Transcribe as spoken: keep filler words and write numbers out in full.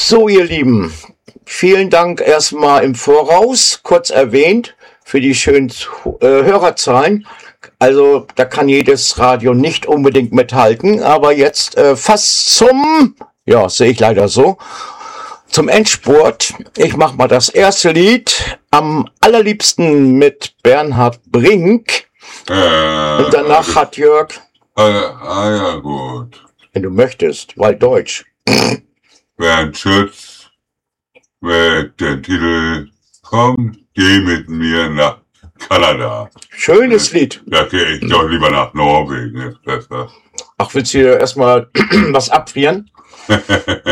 So, ihr Lieben, vielen Dank erstmal im Voraus, kurz erwähnt, für die schönen äh, Hörerzahlen. Also da kann jedes Radio nicht unbedingt mithalten, aber jetzt äh, fast zum, ja, sehe ich leider so, zum Endspurt. Ich mache mal das erste Lied, am allerliebsten mit Bernhard Brink. Äh, Und danach also, hat Jörg, äh, ah ja, gut. wenn du möchtest, weil Deutsch. Bernd Schütz mit dem Titel Komm, geh mit mir nach Kanada. Schönes Lied. Da gehe ich doch lieber nach Norwegen, ist besser. Ach, willst du hier erstmal was abfrieren?